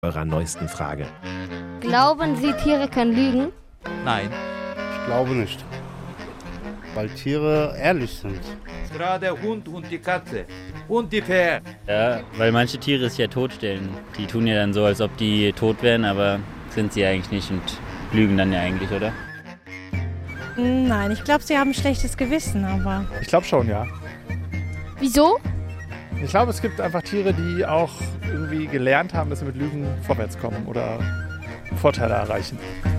eurer neuesten Frage. Glauben Sie, Tiere können lügen? Nein. Ich glaube nicht. Weil Tiere ehrlich sind. Gerade der Hund und die Katze und die Pferd. Ja, weil manche Tiere sich ja totstellen. Die tun ja dann so, als ob die tot wären, aber sind sie eigentlich nicht und lügen dann ja eigentlich, oder? Nein, ich glaube, sie haben ein schlechtes Gewissen, aber... Ich glaube schon, ja. Wieso? Ich glaube, es gibt einfach Tiere, die auch irgendwie gelernt haben, dass sie mit Lügen vorwärts kommen oder Vorteile erreichen.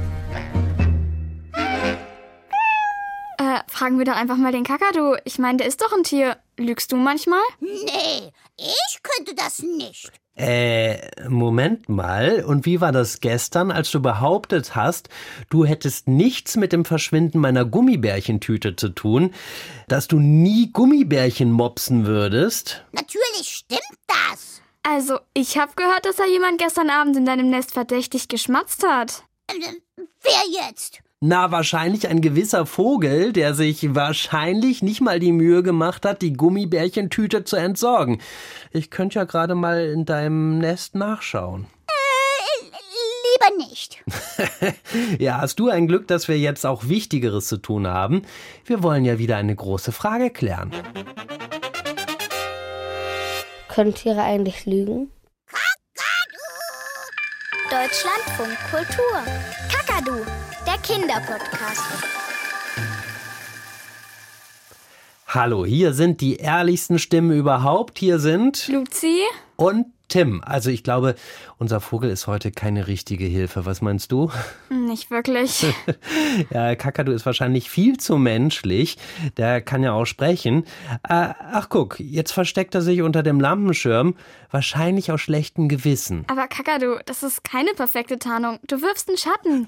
Fragen wir doch einfach mal den Kakadu. Ich meine, der ist doch ein Tier. Lügst du manchmal? Nee, ich könnte das nicht. Moment mal. Und wie war das gestern, als du behauptet hast, du hättest nichts mit dem Verschwinden meiner Gummibärchentüte zu tun, dass du nie Gummibärchen mopsen würdest? Natürlich stimmt das. Also, ich habe gehört, dass da jemand gestern Abend in deinem Nest verdächtig geschmatzt hat. Wer jetzt? Na, wahrscheinlich ein gewisser Vogel, der sich wahrscheinlich nicht mal die Mühe gemacht hat, die Gummibärchentüte zu entsorgen. Ich könnte ja gerade mal in deinem Nest nachschauen. Lieber nicht. Ja, hast du ein Glück, dass wir jetzt auch Wichtigeres zu tun haben. Wir wollen ja wieder eine große Frage klären. Können Tiere eigentlich lügen? Deutschlandfunk Kultur. Kakadu, der Kinderpodcast. Hallo, hier sind die ehrlichsten Stimmen überhaupt. Hier sind Luzi und Tim. Also ich glaube, unser Vogel ist heute keine richtige Hilfe. Was meinst du? Nicht wirklich. Ja, Kakadu ist wahrscheinlich viel zu menschlich. Der kann ja auch sprechen. Ach guck, jetzt versteckt er sich unter dem Lampenschirm. Wahrscheinlich aus schlechtem Gewissen. Aber Kakadu, das ist keine perfekte Tarnung. Du wirfst einen Schatten.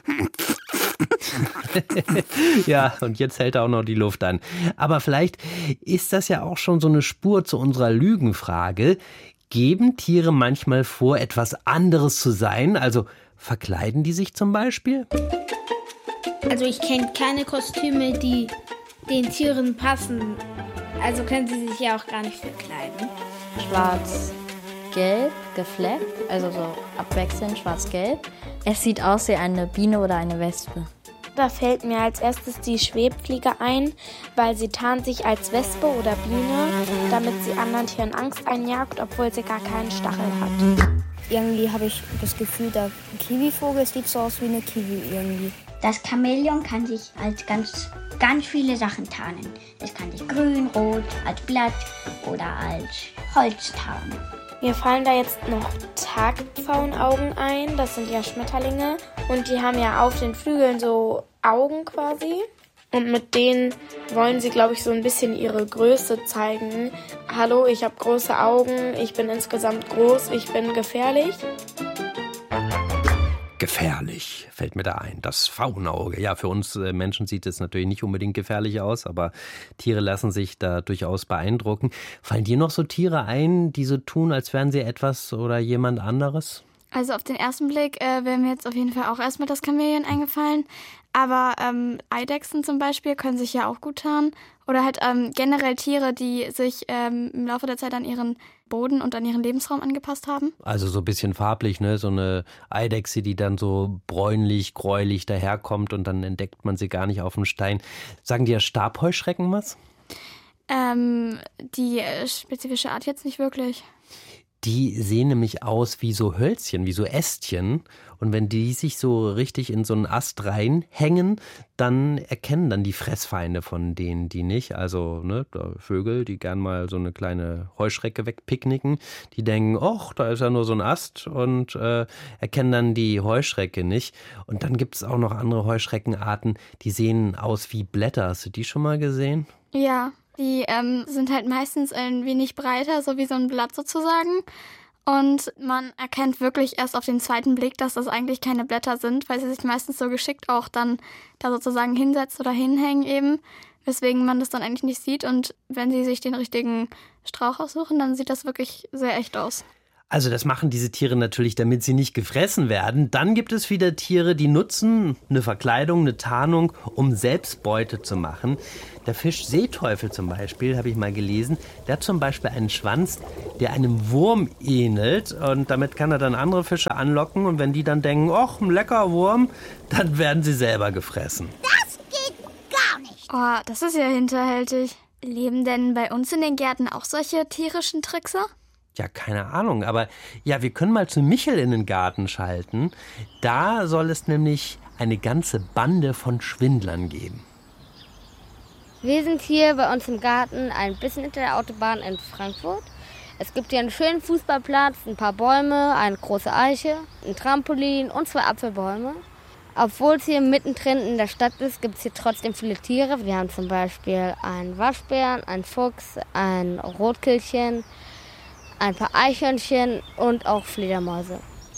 Ja, und jetzt hält er auch noch die Luft an. Aber vielleicht ist das ja auch schon so eine Spur zu unserer Lügenfrage. Geben Tiere manchmal vor, etwas anderes zu sein? Also verkleiden die sich zum Beispiel? Also ich kenne keine Kostüme, die den Tieren passen. Also können sie sich ja auch gar nicht verkleiden. Schwarz-gelb gefleckt, also so abwechselnd schwarz-gelb. Es sieht aus wie eine Biene oder eine Wespe. Da fällt mir als erstes die Schwebfliege ein, weil sie tarnt sich als Wespe oder Biene, damit sie anderen Tieren Angst einjagt, obwohl sie gar keinen Stachel hat. Irgendwie habe ich das Gefühl, der Kiwivogel sieht so aus wie eine Kiwi irgendwie. Das Chamäleon kann sich als ganz viele Sachen tarnen. Es kann sich grün, rot, als Blatt oder als Holz tarnen. Mir fallen da jetzt noch Tagpfauenaugen ein, das sind ja Schmetterlinge und die haben ja auf den Flügeln so Augen quasi und mit denen wollen sie, glaube ich, so ein bisschen ihre Größe zeigen. Hallo, ich habe große Augen, ich bin insgesamt groß, ich bin gefährlich. Gefährlich, fällt mir da ein. Das Faunauge. Ja, für uns Menschen sieht es natürlich nicht unbedingt gefährlich aus, aber Tiere lassen sich da durchaus beeindrucken. Fallen dir noch so Tiere ein, die so tun, als wären sie etwas oder jemand anderes? Also auf den ersten Blick wäre mir jetzt auf jeden Fall auch erstmal das Chamäleon eingefallen. Aber Eidechsen zum Beispiel können sich ja auch gut tarnen. Oder halt generell Tiere, die sich im Laufe der Zeit an ihren Boden und an ihren Lebensraum angepasst haben. Also so ein bisschen farblich, ne? So eine Eidechse, die dann so bräunlich, gräulich daherkommt und dann entdeckt man sie gar nicht auf dem Stein. Sagen dir Stabheuschrecken was? Die spezifische Art jetzt nicht wirklich. Die sehen nämlich aus wie so Hölzchen, wie so Ästchen. Und wenn die sich so richtig in so einen Ast reinhängen, dann erkennen dann die Fressfeinde von denen die nicht. Also ne, Vögel, die gern mal so eine kleine Heuschrecke wegpicknicken, die denken, ach, da ist ja nur so ein Ast und erkennen dann die Heuschrecke nicht. Und dann gibt es auch noch andere Heuschreckenarten, die sehen aus wie Blätter. Hast du die schon mal gesehen? Ja. Die sind halt meistens ein wenig breiter, so wie so ein Blatt sozusagen. Und man erkennt wirklich erst auf den zweiten Blick, dass das eigentlich keine Blätter sind, weil sie sich meistens so geschickt auch dann da sozusagen hinsetzt oder hinhängen eben, weswegen man das dann eigentlich nicht sieht. Und wenn sie sich den richtigen Strauch aussuchen, dann sieht das wirklich sehr echt aus. Also das machen diese Tiere natürlich, damit sie nicht gefressen werden. Dann gibt es wieder Tiere, die nutzen eine Verkleidung, eine Tarnung, um selbst Beute zu machen. Der Fisch Seeteufel zum Beispiel, habe ich mal gelesen, der hat zum Beispiel einen Schwanz, der einem Wurm ähnelt. Und damit kann er dann andere Fische anlocken. Und wenn die dann denken, ach, ein lecker Wurm, dann werden sie selber gefressen. Das geht gar nicht. Oh, das ist ja hinterhältig. Leben denn bei uns in den Gärten auch solche tierischen Trickser? Ja, keine Ahnung, aber ja, wir können mal zu Michel in den Garten schalten. Da soll es nämlich eine ganze Bande von Schwindlern geben. Wir sind hier bei uns im Garten ein bisschen hinter der Autobahn in Frankfurt. Es gibt hier einen schönen Fußballplatz, ein paar Bäume, eine große Eiche, ein Trampolin und 2 Apfelbäume. Obwohl es hier mittendrin in der Stadt ist, gibt es hier trotzdem viele Tiere. Wir haben zum Beispiel einen Waschbären, einen Fuchs, ein Rotkehlchen, ein paar Eichhörnchen und auch Fledermäuse.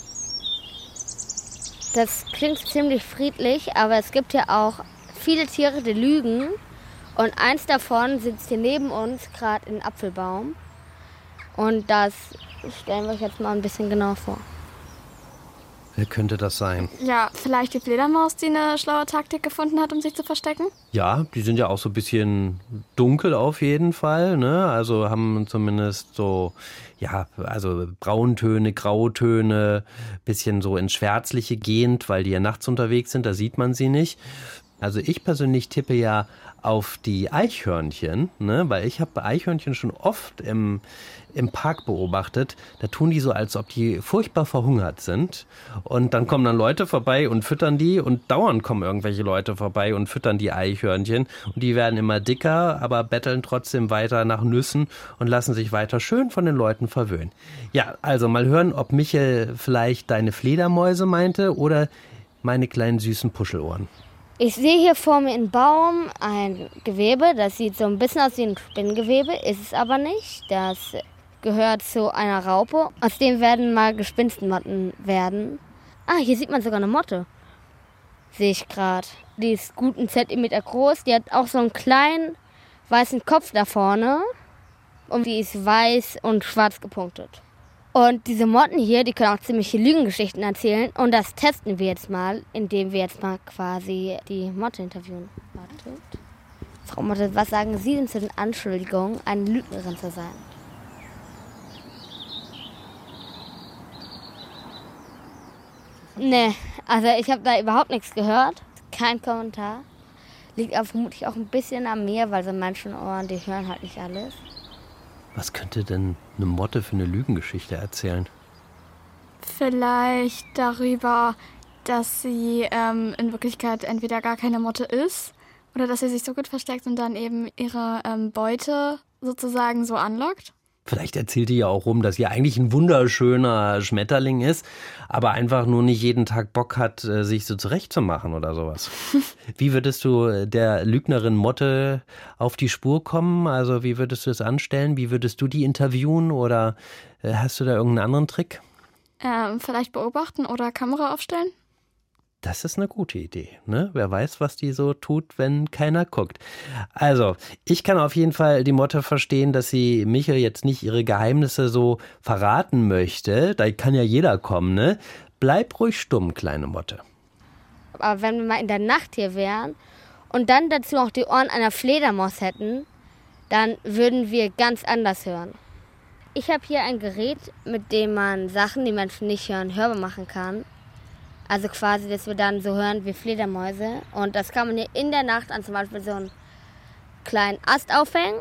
Das klingt ziemlich friedlich, aber es gibt hier auch viele Tiere, die lügen. Und eins davon sitzt hier neben uns, gerade in Apfelbaum. Und das stellen wir euch jetzt mal ein bisschen genau vor. Wer könnte das sein? Ja, vielleicht die Fledermaus, die eine schlaue Taktik gefunden hat, um sich zu verstecken? Ja, die sind ja auch so ein bisschen dunkel auf jeden Fall, ne? Also haben zumindest so, ja, also Brauntöne, Grautöne, bisschen so ins Schwärzliche gehend, weil die ja nachts unterwegs sind, da sieht man sie nicht. Also ich persönlich tippe ja auf die Eichhörnchen, ne? Weil ich habe Eichhörnchen schon oft im Park beobachtet. Da tun die so, als ob die furchtbar verhungert sind. Und dann kommen dann Leute vorbei und füttern die. Und dauernd kommen irgendwelche Leute vorbei und füttern die Eichhörnchen. Und die werden immer dicker, aber betteln trotzdem weiter nach Nüssen und lassen sich weiter schön von den Leuten verwöhnen. Ja, also mal hören, ob Michel vielleicht deine Fledermäuse meinte oder meine kleinen süßen Puschelohren. Ich sehe hier vor mir einen Baum, ein Gewebe, das sieht so ein bisschen aus wie ein Spinngewebe, ist es aber nicht. Das gehört zu einer Raupe, aus dem werden mal Gespinstmotten werden. Ah, hier sieht man sogar eine Motte, sehe ich gerade. Die ist gut 1 Zentimeter groß, die hat auch so einen kleinen weißen Kopf da vorne und die ist weiß und schwarz gepunktet. Und diese Motten hier, die können auch ziemliche Lügengeschichten erzählen. Und das testen wir jetzt mal, indem wir jetzt mal quasi die Motte interviewen. Wartet. Frau Motte, was sagen Sie denn zu den Anschuldigungen, eine Lügnerin zu sein? Nee, also ich habe da überhaupt nichts gehört. Kein Kommentar. Liegt aber vermutlich auch ein bisschen an mir, weil so manchen Ohren, die hören halt nicht alles. Was könnte denn eine Motte für eine Lügengeschichte erzählen? Vielleicht darüber, dass sie in Wirklichkeit entweder gar keine Motte ist oder dass sie sich so gut versteckt und dann eben ihre Beute sozusagen so anlockt. Vielleicht erzählt die ja auch rum, dass sie eigentlich ein wunderschöner Schmetterling ist, aber einfach nur nicht jeden Tag Bock hat, sich so zurechtzumachen oder sowas. Wie würdest du der Lügnerin Motte auf die Spur kommen? Also wie würdest du es anstellen? Wie würdest du die interviewen oder hast du da irgendeinen anderen Trick? Vielleicht beobachten oder Kamera aufstellen? Das ist eine gute Idee, ne? Wer weiß, was die so tut, wenn keiner guckt. Also, ich kann auf jeden Fall die Motte verstehen, dass sie Michel jetzt nicht ihre Geheimnisse so verraten möchte. Da kann ja jeder kommen, ne? Bleib ruhig stumm, kleine Motte. Aber wenn wir mal in der Nacht hier wären und dann dazu auch die Ohren einer Fledermaus hätten, dann würden wir ganz anders hören. Ich habe hier ein Gerät, mit dem man Sachen, die Menschen nicht hören, hörbar machen kann. Also quasi, dass wir dann so hören wie Fledermäuse. Und das kann man hier in der Nacht an zum Beispiel so einen kleinen Ast aufhängen.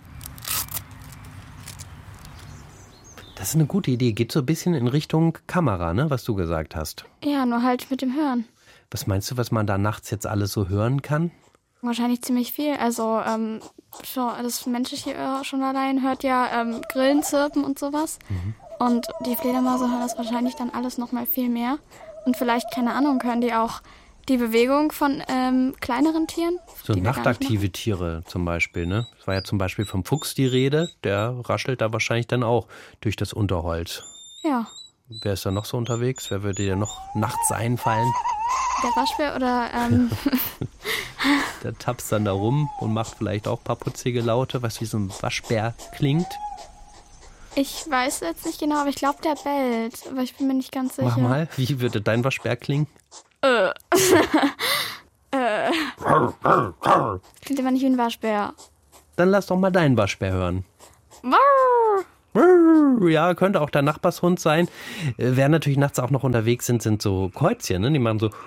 Das ist eine gute Idee. Geht so ein bisschen in Richtung Kamera, ne, was du gesagt hast. Ja, nur halt mit dem Hören. Was meinst du, was man da nachts jetzt alles so hören kann? Wahrscheinlich ziemlich viel. Also das menschliche Ohr schon allein hört ja Grillen zirpen und sowas. Und die Fledermäuse hören das wahrscheinlich dann alles noch mal viel mehr. Und vielleicht, keine Ahnung, hören die auch die Bewegung von kleineren Tieren. So nachtaktive Tiere zum Beispiel, ne? Es war ja zum Beispiel vom Fuchs die Rede. Der raschelt da wahrscheinlich dann auch durch das Unterholz. Ja. Wer ist da noch so unterwegs? Wer würde dir noch nachts einfallen? Der Waschbär oder... Der tapst dann da rum und macht vielleicht auch ein paar putzige Laute, was wie so ein Waschbär klingt. Ich weiß jetzt nicht genau, aber ich glaube, der bellt. Aber ich bin mir nicht ganz sicher. Mach mal, wie würde dein Waschbär klingen? Klingt immer nicht wie ein Waschbär. Dann lass doch mal deinen Waschbär hören. Ja, könnte auch der Nachbarshund sein. Wer natürlich nachts auch noch unterwegs sind so Käuzchen, ne? Die machen so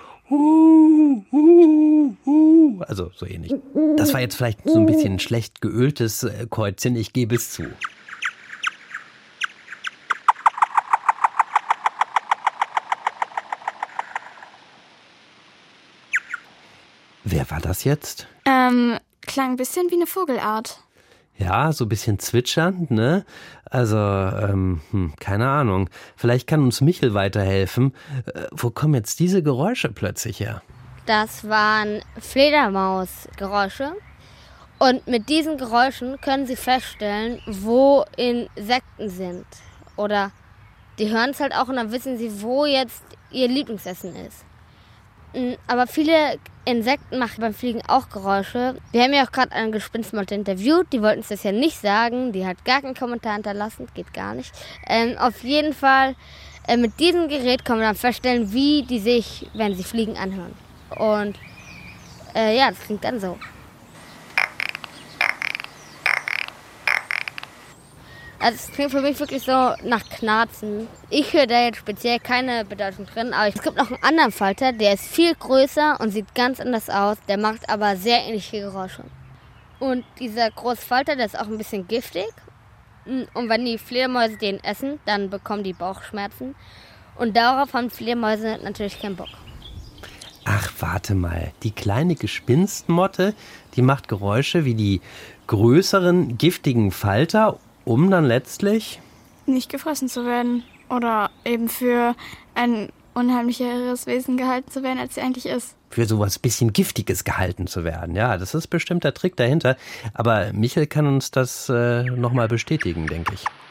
also so ähnlich. Das war jetzt vielleicht so ein bisschen schlecht geöltes Käuzchen, ich gebe es zu. Wer war das jetzt? Klang ein bisschen wie eine Vogelart. Ja, so ein bisschen zwitschernd, ne? Also, keine Ahnung. Vielleicht kann uns Michel weiterhelfen. Wo kommen jetzt diese Geräusche plötzlich her? Das waren Fledermausgeräusche. Und mit diesen Geräuschen können Sie feststellen, wo Insekten sind. Oder die hören es halt auch und dann wissen Sie, wo jetzt Ihr Lieblingsessen ist. Aber viele Insekten machen beim Fliegen auch Geräusche. Wir haben ja auch gerade eine Gespinstmotte interviewt. Die wollten uns das ja nicht sagen. Die hat gar keinen Kommentar hinterlassen. Geht gar nicht. Auf jeden Fall, mit diesem Gerät kann man dann feststellen, wie die sich, wenn sie fliegen, anhören. Und ja, das klingt dann so. Also es klingt für mich wirklich so nach Knarzen. Ich höre da jetzt speziell keine Bedeutung drin, aber es gibt noch einen anderen Falter, der ist viel größer und sieht ganz anders aus. Der macht aber sehr ähnliche Geräusche. Und dieser große Falter, der ist auch ein bisschen giftig. Und wenn die Fledermäuse den essen, dann bekommen die Bauchschmerzen. Und darauf haben Fledermäuse natürlich keinen Bock. Ach, warte mal. Die kleine Gespinstmotte, die macht Geräusche wie die größeren giftigen Falter, um dann letztlich nicht gefressen zu werden oder eben für ein unheimlicheres Wesen gehalten zu werden, als sie eigentlich ist. Für sowas bisschen Giftiges gehalten zu werden. Ja, das ist bestimmt der Trick dahinter. Aber Michel kann uns das nochmal bestätigen, denke ich.